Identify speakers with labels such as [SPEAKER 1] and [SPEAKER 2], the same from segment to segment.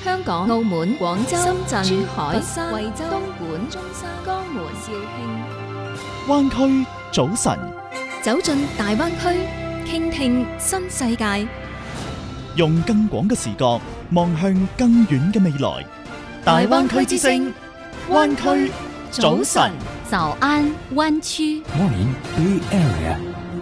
[SPEAKER 1] 香港、澳門、廣州、深圳、珠海、
[SPEAKER 2] 佛山、
[SPEAKER 1] 惠州、東莞、中山、江門、肇慶。
[SPEAKER 3] 灣區早晨，
[SPEAKER 1] 走進大灣區，傾聽新世界。
[SPEAKER 3] 用更廣嘅視角望向更遠嘅未來。大灣區之聲，灣區早晨。
[SPEAKER 1] 早安灣區。
[SPEAKER 4] Morning Bay Area。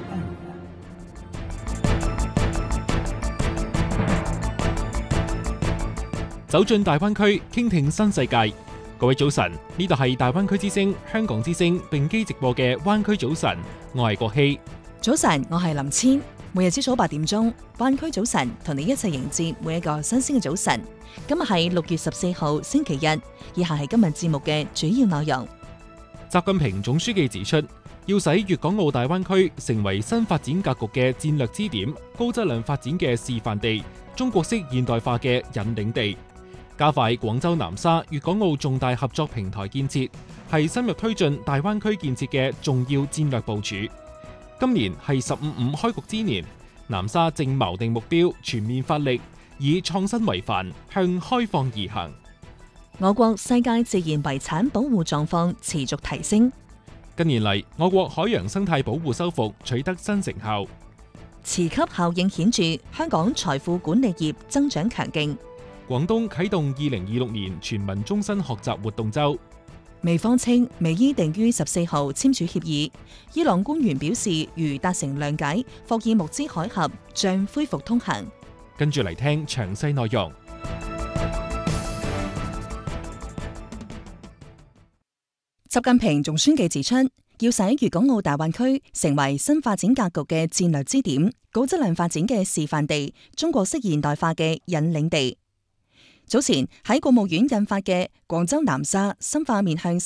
[SPEAKER 5] 走進大灣區，傾聽新世界。各位早晨，呢度係大灣區之聲、香港之聲並機直播嘅灣區早晨，我係國希。
[SPEAKER 2] 早晨，我係林千。每日朝早8點鐘，灣區早晨同你一齊迎接每一個新鮮嘅早晨。今日係6月14號星期日，以下係今日節目嘅主要內容。
[SPEAKER 5] 習近平總書記指出，要使粵港澳大灣區成為新發展格局嘅戰略支點、高質量發展嘅示範地、中國式現代化嘅引領地。加快廣州南沙粵港澳重大合作平台建設，係深入推進大灣區建設嘅重要戰略部署。今年係15.5開局之年，南沙正錨定目標，全面發力，以創新為範，向開放而行。
[SPEAKER 2] 我國世界自然遺產保護狀況持續提升。
[SPEAKER 5] 近年嚟，我國海洋生態保護修復取得新成效，
[SPEAKER 2] 磁級效應顯著，香港財富管理業增長強勁。
[SPEAKER 5] 廣東啟動2026年全民終身學習活動週。
[SPEAKER 2] 美方稱美伊定於14號簽署協議，伊朗官員表示如達成諒解，霍爾木茲海峽將恢復通行。
[SPEAKER 5] 跟住嚟聽詳細內容。
[SPEAKER 2] 習近平總書記指出，要使粵港澳大灣區成為新發展格局嘅戰略支點、高質量發展嘅示範地、中國式現代化嘅引領地。早前喺國務院印發嘅廣州南沙深化面向